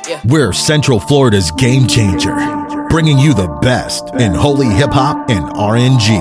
We're Central Florida's game changer, bringing you the best in holy hip hop and R&G.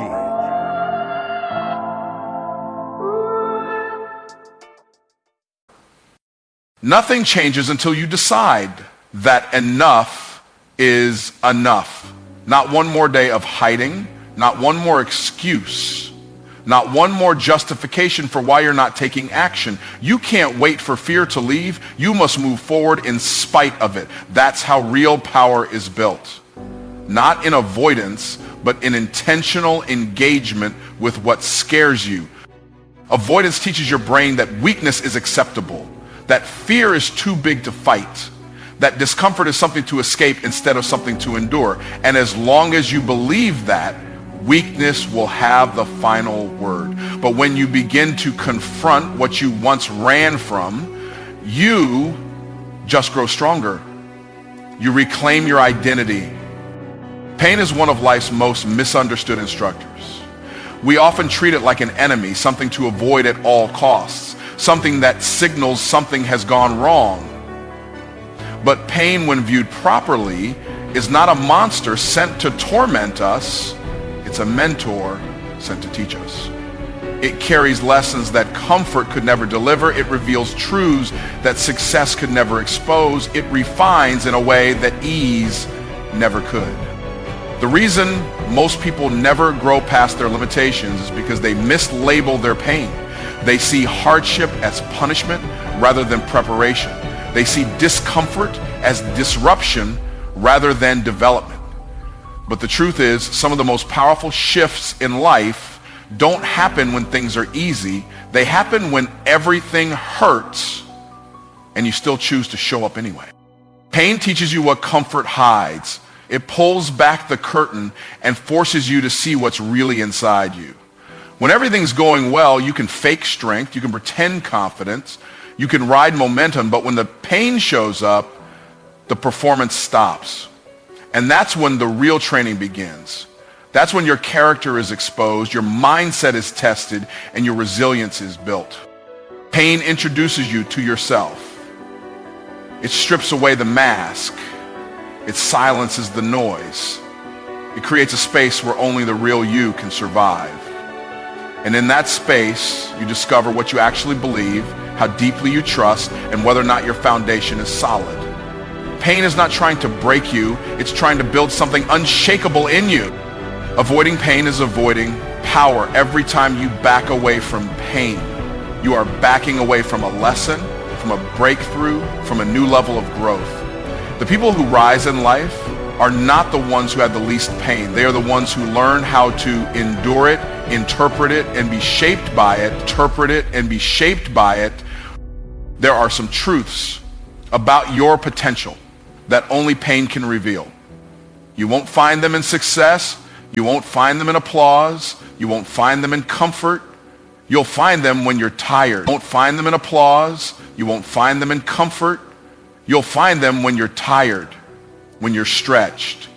Nothing changes until you decide that enough is enough. Not one more day of hiding, not one more excuse, not one more justification for why you're not taking action. You can't wait for fear to leave. You must move forward in spite of it. That's how real power is built. Not in avoidance, but in intentional engagement with what scares you. Avoidance teaches your brain that weakness is acceptable, that fear is too big to fight, that discomfort is something to escape instead of something to endure. And as long as you believe that, weakness will have the final word. But when you begin to confront what you once ran from, you just grow stronger. You reclaim your identity. Pain is one of life's most misunderstood instructors. We often treat it like an enemy, something to avoid at all costs, something that signals something has gone wrong. But pain, when viewed properly, is not a monster sent to torment us. It's a mentor sent to teach us. It carries lessons that comfort could never deliver. It reveals truths that success could never expose. It refines in a way that ease never could. The reason most people never grow past their limitations is because they mislabel their pain. They see hardship as punishment rather than preparation. They see discomfort as disruption rather than development. But the truth is, some of the most powerful shifts in life don't happen when things are easy. They happen when everything hurts and you still choose to show up anyway. Pain teaches you what comfort hides. It pulls back the curtain and forces you to see what's really inside you. When everything's going well, you can fake strength, you can pretend confidence, you can ride momentum, but when the pain shows up, the performance stops. And that's when the real training begins. That's when your character is exposed, your mindset is tested, and your resilience is built. Pain introduces you to yourself. It strips away the mask. It silences the noise. It creates a space where only the real you can survive. And in that space, you discover what you actually believe, how deeply you trust, and whether or not your foundation is solid. Pain is not trying to break you, it's trying to build something unshakable in you. Avoiding pain is avoiding power. Every time you back away from pain, you are backing away from a lesson, from a breakthrough, from a new level of growth. The people who rise in life are not the ones who have the least pain. They are the ones who learn how to endure it, interpret it, and be shaped by it. Interpret it and be shaped by it. There are some truths about your potential that only pain can reveal. You won't find them in success. You won't find them in applause. You won't find them in comfort. You'll find them when you're tired. You won't find them in applause. You won't find them in comfort. You'll find them when you're tired, when you're stretched,